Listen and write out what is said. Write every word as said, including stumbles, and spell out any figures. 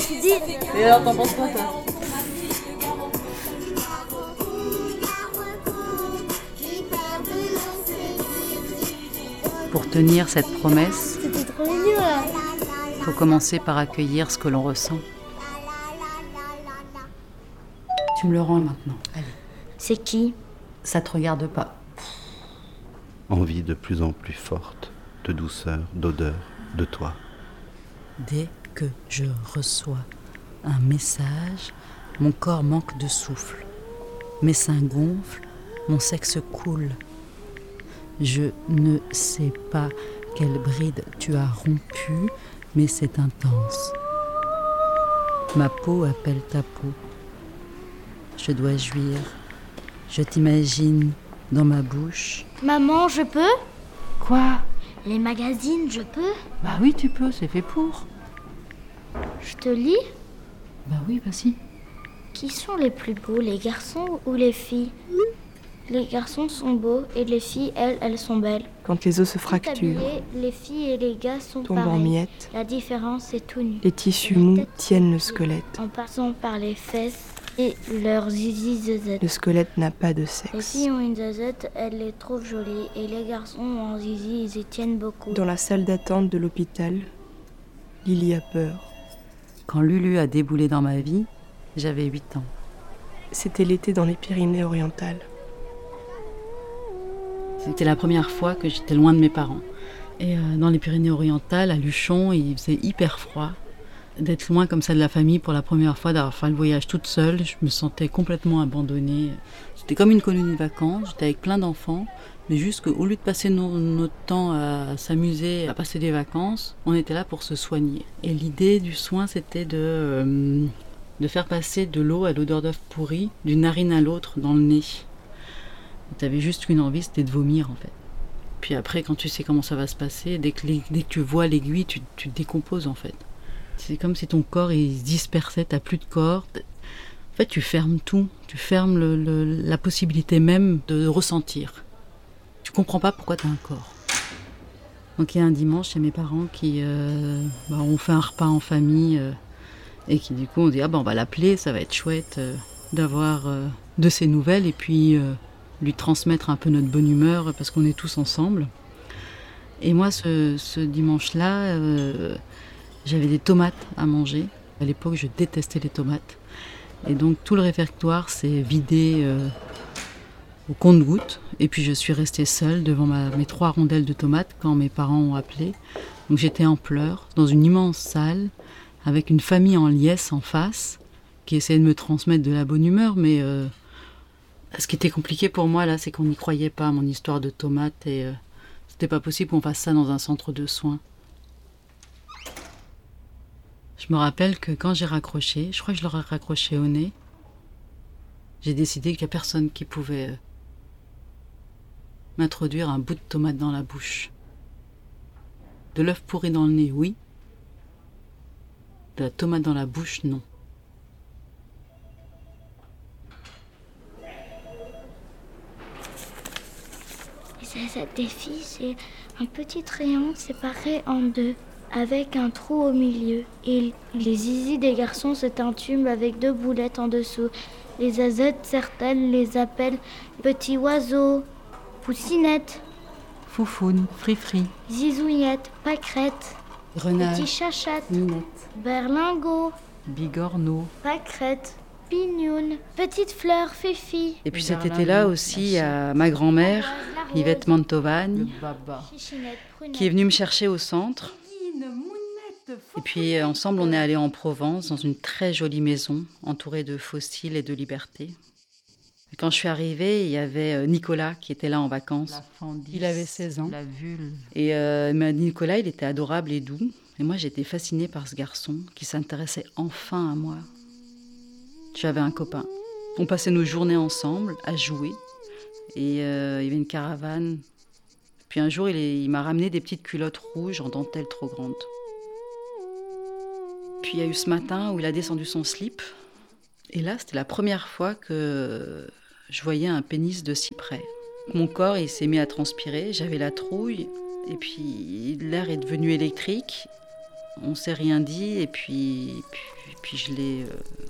tu dis. Et alors, t'en penses quoi, toi? Pour tenir cette promesse, C'était trop mignon là. il faut commencer par accueillir ce que l'on ressent. Tu me le rends maintenant. Allez. C'est qui? Ça te regarde pas. Envie de plus en plus forte, de douceur, d'odeur, de toi. Dès que je reçois un message, mon corps manque de souffle. Mes seins gonflent, mon sexe coule. Je ne sais pas quelle bride tu as rompue, mais c'est intense. Ma peau appelle ta peau. Je dois jouir. Je t'imagine dans ma bouche. Maman, je peux? Quoi? Les magazines, je peux? Bah oui, tu peux, c'est fait pour. Je te lis? Bah oui, vas-y. Qui sont les plus beaux, les garçons ou les filles? Les garçons sont beaux et les filles, elles, elles sont belles. Quand les os se Tout fracturent, habillés, les filles et les gars sont tombent en pareils. miettes, La différence, c'est tout nu. les tissus La mous tête tiennent le se plie squelette. En passant par les fesses et leurs zizi zezette. Le squelette n'a pas de Les sexe. filles ont une zezette, elles les trouvent jolies. Et les garçons ont un zizi, ils y tiennent beaucoup. Dans la salle d'attente de l'hôpital, Lily a peur. Quand Lulu a déboulé dans ma vie, j'avais huit ans. C'était l'été dans les Pyrénées-Orientales. C'était la première fois que j'étais loin de mes parents. Et euh, dans les Pyrénées-Orientales, à Luchon, il faisait hyper froid. D'être loin comme ça de la famille pour la première fois, d'avoir fait le voyage toute seule, je me sentais complètement abandonnée. C'était comme une colonie de vacances, j'étais avec plein d'enfants, mais juste qu'au lieu de passer no- notre temps à s'amuser, à passer des vacances, on était là pour se soigner. Et l'idée du soin, c'était de, euh, de faire passer de l'eau à l'odeur d'œuf pourri, d'une narine à l'autre dans le nez. Tu avais juste une envie, c'était de vomir en fait. Puis après, quand tu sais comment ça va se passer, dès que, les- dès que tu vois l'aiguille, tu, tu te décomposes en fait. C'est comme si ton corps il se dispersait, t'as plus de corps. En fait, tu fermes tout, tu fermes le, le, la possibilité même de ressentir. Tu comprends pas pourquoi t'as un corps. Donc il y a un dimanche, chez mes parents qui euh, bah, ont fait un repas en famille euh, et qui du coup on dit ah bah on va l'appeler, ça va être chouette euh, d'avoir euh, de ses nouvelles et puis euh, lui transmettre un peu notre bonne humeur parce qu'on est tous ensemble. Et moi, ce, ce dimanche-là, euh, j'avais des tomates à manger. À l'époque, je détestais les tomates. Et donc, tout le réfectoire s'est vidé euh, au compte-gouttes. Et puis, je suis restée seule devant ma, mes trois rondelles de tomates quand mes parents ont appelé. Donc, j'étais en pleurs, dans une immense salle, avec une famille en liesse en face, qui essayait de me transmettre de la bonne humeur, mais... Euh, Ce qui était compliqué pour moi, là, c'est qu'on n'y croyait pas à mon histoire de tomates et euh, c'était pas possible qu'on fasse ça dans un centre de soins. Je me rappelle que quand j'ai raccroché, je crois que je leur ai raccroché au nez, j'ai décidé qu'il n'y a personne qui pouvait euh, m'introduire un bout de tomate dans la bouche. De l'œuf pourri dans le nez, oui. De la tomate dans la bouche, non. Cette défi, c'est un petit rayon séparé en deux, avec un trou au milieu. Et les zizi des garçons, c'est un tube avec deux boulettes en dessous. Les zazettes, certaines les appellent petits oiseaux, poussinette, Foufoune, frifri, zizouillette, pâquerette, grenade, petit chachate, minette, berlingot, bigorneau. pâquerette, pignoune, petite fleur, fifi. Et puis cet été-là aussi, à ma grand-mère, Yvette Mantovagne, Chichinette, prunette. qui est venue me chercher au centre. Et puis euh, ensemble, on est allés en Provence, dans une très jolie maison, entourée de fossiles et de liberté. Et quand je suis arrivée, il y avait euh, Nicolas qui était là en vacances. Il avait seize ans. Et euh, mais Nicolas, il était adorable et doux. Et moi, j'étais fascinée par ce garçon qui s'intéressait enfin à moi. J'avais un copain. On passait nos journées ensemble à jouer. Et euh, il y avait une caravane. Puis un jour, il, est, il m'a ramené des petites culottes rouges en dentelle trop grande. Puis il y a eu ce matin où il a descendu son slip. Et là, c'était la première fois que je voyais un pénis de si près. Mon corps, il s'est mis à transpirer. J'avais la trouille. Et puis l'air est devenu électrique. On ne s'est rien dit. Et puis, puis, puis je l'ai euh,